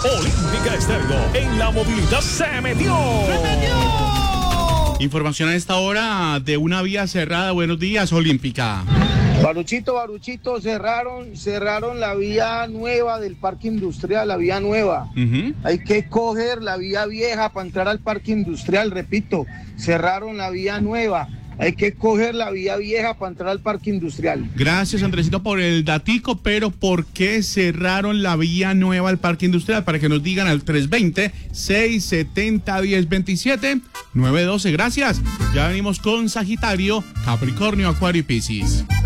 Olímpica Estéreo en la movilidad se metió. Información a esta hora de una vía cerrada. Buenos días, Olímpica. Baruchito, cerraron la vía nueva del parque industrial, la vía nueva. Hay que coger la vía vieja para entrar al parque industrial, repito, cerraron la vía nueva. Hay que coger la vía vieja para entrar al parque industrial. Gracias, Andresito, por el datico, pero ¿por qué cerraron la vía nueva al parque industrial? Para que nos digan al 320-670-1027, 912. Gracias. Ya venimos con Sagitario, Capricornio, Acuario y Piscis.